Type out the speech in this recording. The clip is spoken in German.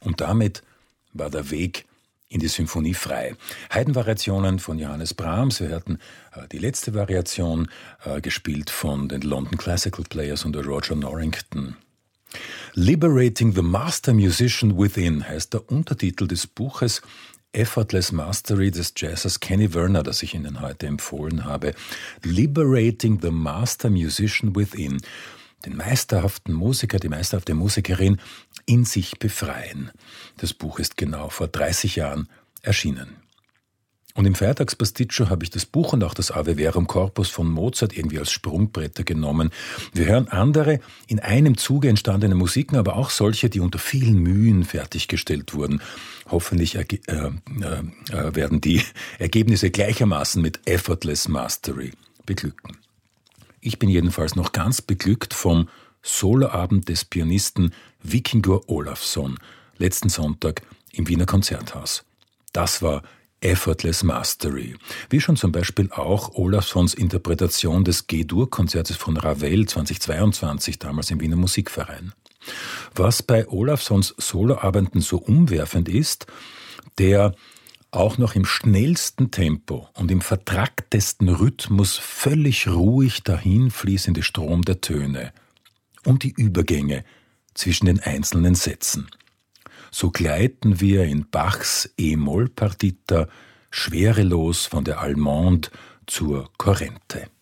Und damit war der Weg in die Symphonie frei. Haydn-Variationen von Johannes Brahms. Wir hörten die letzte Variation, gespielt von den London Classical Players unter Roger Norrington. Liberating the Master Musician Within heißt der Untertitel des Buches Effortless Mastery des Jazzers Kenny Werner, das ich Ihnen heute empfohlen habe. Liberating the Master Musician Within. Den meisterhaften Musiker, die meisterhafte Musikerin in sich befreien. Das Buch ist genau vor 30 Jahren erschienen. Und im Feiertagspasticcio habe ich das Buch und auch das Ave Verum Corpus von Mozart irgendwie als Sprungbretter genommen. Wir hören andere in einem Zuge entstandene Musiken, aber auch solche, die unter vielen Mühen fertiggestellt wurden. Hoffentlich werden die Ergebnisse gleichermaßen mit Effortless Mastery beglücken. Ich bin jedenfalls noch ganz beglückt vom Soloabend des Pianisten Víkingur Ólafsson letzten Sonntag im Wiener Konzerthaus. Das war Effortless Mastery. Wie schon zum Beispiel auch Ólafssons Interpretation des G-Dur-Konzertes von Ravel 2022, damals im Wiener Musikverein. Was bei Ólafssons Soloabenden so umwerfend ist, der auch noch im schnellsten Tempo und im vertracktesten Rhythmus völlig ruhig dahinfließende Strom der Töne und die Übergänge zwischen den einzelnen Sätzen. So gleiten wir in Bachs E-Moll-Partita schwerelos von der Allemande zur Corrente.